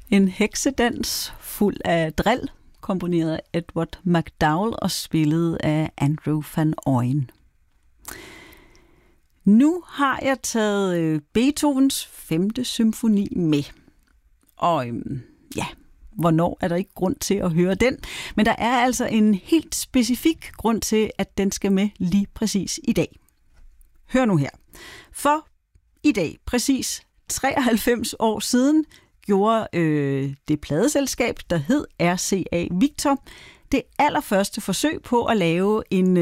En heksedans fuld af drill, komponeret af Edward MacDowell og spillet af Andrew van Ooyen. Nu har jeg taget Beethovens 5. symfoni med. Og hvornår er der ikke grund til at høre den? Men der er altså en helt specifik grund til, at den skal med lige præcis i dag. Hør nu her. For i dag, præcis 93 år siden, gjorde det pladeselskab, der hed RCA Victor, det allerførste forsøg på at lave en,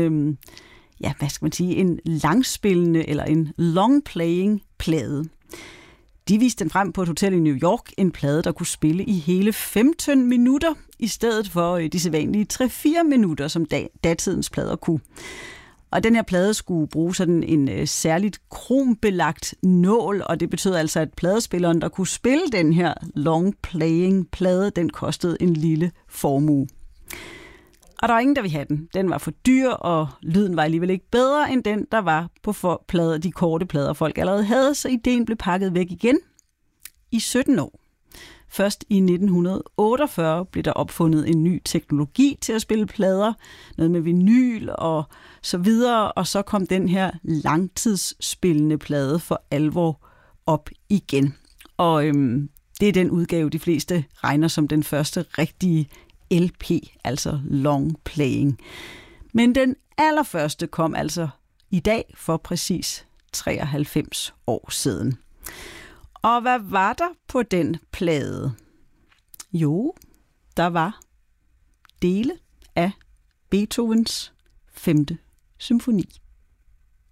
en langspillende eller en long-playing plade. De viste den frem på et hotel i New York, en plade, der kunne spille i hele 15 minutter, i stedet for de sædvanlige 3-4 minutter, som datidens plader kunne. Og den her plade skulle bruge sådan en særligt krombelagt nål, og det betød altså, at pladespilleren, der kunne spille den her long-playing plade, den kostede en lille formue. Og der var ingen, der ville have den. Den var for dyr, og lyden var alligevel ikke bedre end den, der var på de korte plader, folk allerede havde, så ideen blev pakket væk igen i 17 år. Først i 1948 blev der opfundet en ny teknologi til at spille plader, noget med vinyl og så videre, og så kom den her langtidsspillende plade for alvor op igen. Og det er den udgave, de fleste regner som den første rigtige LP, altså long playing. Men den allerførste kom altså i dag for præcis 93 år siden. Og hvad var der på den plade? Jo, der var dele af Beethovens 5. symfoni.